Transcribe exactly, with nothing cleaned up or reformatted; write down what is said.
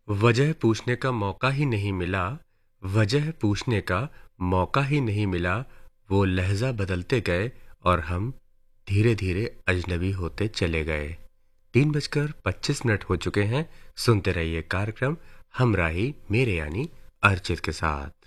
वजह पूछने का मौका ही नहीं मिला, वजह पूछने का मौका ही नहीं मिला, वो लहज़ा बदलते गए और हम धीरे-धीरे अजनबी होते चले गए। तीन बजकर पच्चीस मिनट हो चुके हैं। सुनते रहिए कार्यक्रम हमराही मेरे यानी अर्चित के साथ।